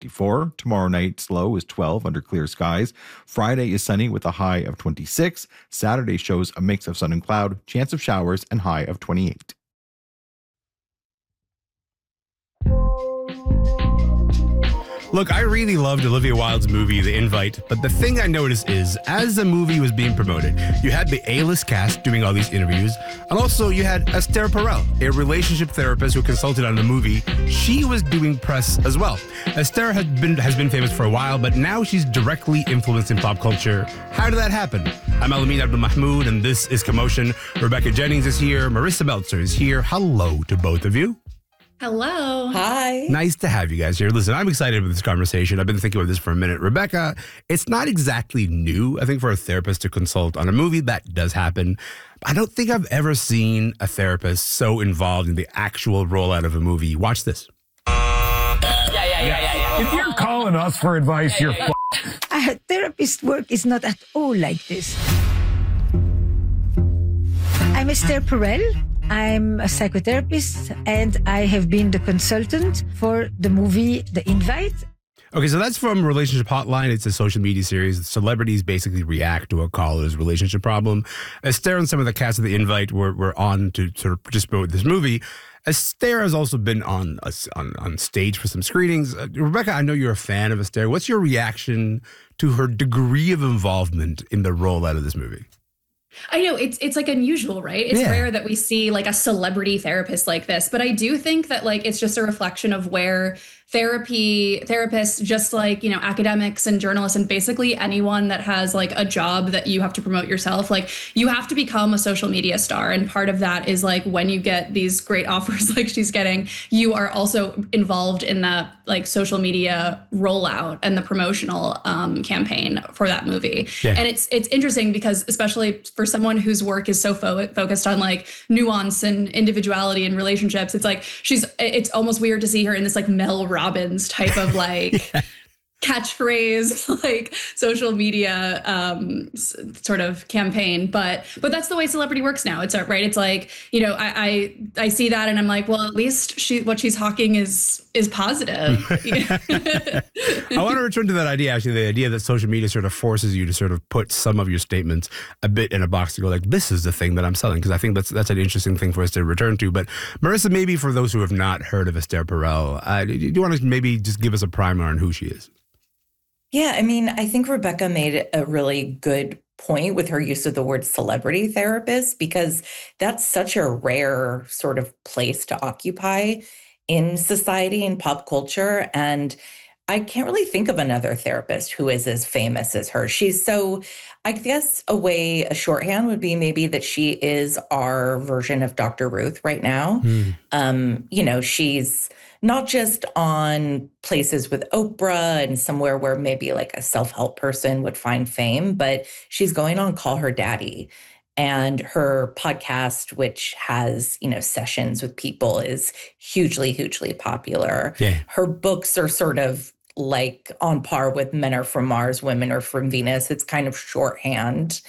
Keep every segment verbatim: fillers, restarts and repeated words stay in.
twenty-four. Tomorrow night's low is twelve under clear skies. Friday is sunny with a high of twenty-six. Saturday shows a mix of sun and cloud, chance of showers, and high of twenty-eight. Look, I really loved Olivia Wilde's movie, The Invite, but the thing I noticed is, as the movie was being promoted, you had the A-list cast doing all these interviews, and also you had Esther Perel, a relationship therapist who consulted on the movie. She was doing press as well. Esther has been has been famous for a while, but now she's directly influencing pop culture. How did that happen? I'm Alamin Abdul Mahmoud, and this is Commotion. Rebecca Jennings is here. Marissa Meltzer is here. Hello to both of you. Hello. Hi. Nice to have you guys here. Listen, I'm excited with this conversation. I've been thinking about this for a minute. Rebecca, it's not exactly new, I think, for a therapist to consult on a movie. That does happen. I don't think I've ever seen a therapist so involved in the actual rollout of a movie. Watch this. Yeah, yeah, yeah, yeah, yeah. If you're calling us for advice, Yeah, you're yeah, yeah. f***ed. Uh, therapist work is not at all like this. I'm Esther Perel. I'm a psychotherapist, and I have been the consultant for the movie The Invite. Okay, so that's from Relationship Hotline. It's a social media series. Celebrities basically react to a caller's relationship problem. Esther and some of the cast of The Invite were, were on to sort of participate with this movie. Esther has also been on, on on stage for some screenings. Uh, Rebecca, I know you're a fan of Esther. What's your reaction to her degree of involvement in the rollout of this movie? I know it's it's like unusual, right? It's Yeah. rare that we see like a celebrity therapist like this, but I do think that like it's just a reflection of where therapy therapists, just like, you know, academics and journalists and basically anyone that has like a job that you have to promote yourself, like you have to become a social media star. And part of that is like when you get these great offers like she's getting, you are also involved in that like social media rollout and the promotional um, campaign for that movie. Yeah. And it's it's interesting because especially for someone whose work is so fo- focused on like nuance and individuality and relationships, it's like she's it's almost weird to see her in this like Mel Robbins type of like yeah. catchphrase, like social media um, s- sort of campaign. But but that's the way celebrity works now. It's uh, right. It's like, you know, I, I I see that and I'm like, well, at least she what she's hawking is is positive. I want to return to that idea, actually, the idea that social media sort of forces you to sort of put some of your statements a bit in a box to go like, this is the thing that I'm selling, because I think that's that's an interesting thing for us to return to. But Marissa, maybe for those who have not heard of Esther Perel, uh, do you want to maybe just give us a primer on who she is? Yeah, I mean, I think Rebecca made a really good point with her use of the word celebrity therapist, because that's such a rare sort of place to occupy in society and pop culture. And I can't really think of another therapist who is as famous as her. She's so, I guess a way, a shorthand would be maybe that she is our version of Doctor Ruth right now. Mm. Um, you know, she's not just on places with Oprah and somewhere where maybe like a self-help person would find fame, but she's going on Call Her Daddy. And her podcast, which has, you know, sessions with people, is hugely, hugely popular. Yeah. Her books are sort of like on par with Men Are From Mars, Women Are From Venus. It's kind of shorthand.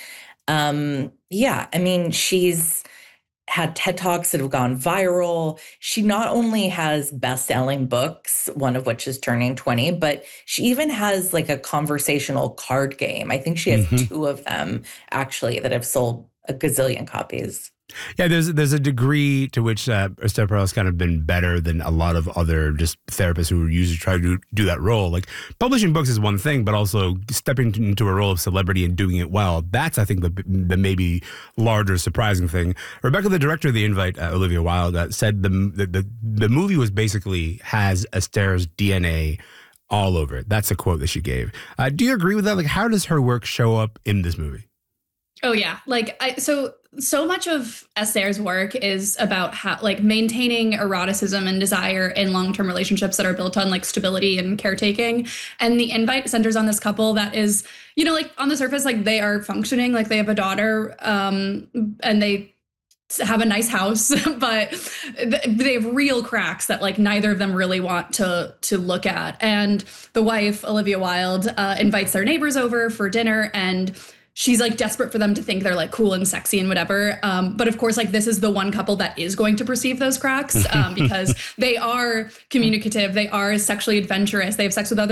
Um, yeah, I mean, she's had TED Talks that have gone viral. She not only has best-selling books, one of which is turning twenty, but she even has like a conversational card game. I think she has mm-hmm. two of them actually that have sold a gazillion copies. Yeah, there's there's a degree to which uh, Esther Perel has kind of been better than a lot of other just therapists who usually try to do, do that role. Like publishing books is one thing, but also stepping into a role of celebrity and doing it well, that's, I think, the, the maybe larger surprising thing. Rebecca, the director of The Invite, uh, Olivia Wilde, uh, said the, the, the, the movie was basically has Esther's D N A all over it. That's a quote that she gave. Uh, do you agree with that? Like, how does her work show up in this movie? Oh, yeah. Like, I so so much of Esther's work is about how, like, maintaining eroticism and desire in long-term relationships that are built on, like, stability and caretaking. And The Invite centers on this couple that is, you know, like, on the surface, like, they are functioning, like, they have a daughter, um, and they have a nice house, but they have real cracks that, like, neither of them really want to to look at. And the wife, Olivia Wilde, uh, invites their neighbors over for dinner, and she's like desperate for them to think they're like cool and sexy and whatever. Um, but of course, like this is the one couple that is going to perceive those cracks um, because they are communicative. They are sexually adventurous. They have sex with other